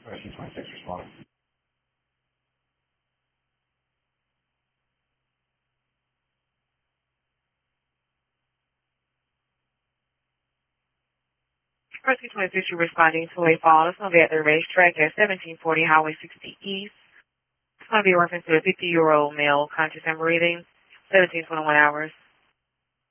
Rescue 26 responding. Rescue 26, you're responding to a fall. It's going to be at the racetrack at 1740 Highway 60 East. It's going to be a reference to a 50-year-old male, conscious and breathing, 17:21 hours.